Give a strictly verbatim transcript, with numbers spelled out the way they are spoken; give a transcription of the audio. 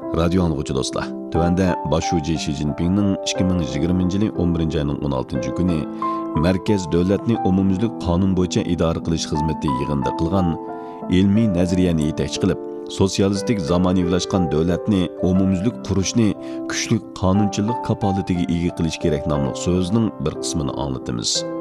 Radio anlıqçı dostlar. Tövende başucu Xi Jinping'nin ikki ming yigirmanchi yili o'n birinchi ayning o'n oltinchi kuni Merkez Davlatni umumyuzlik qonun bo'yicha idora qilish xizmati yig'inida qilgan ilmiy nazariyani yetakchi qilib, sotsialistik zamonaviylashgan davlatni umumyuzlik qurishni kuchli qonunchilik kapolatiga ega qilish kerak nomli so'zning bir qismini anglatamiz.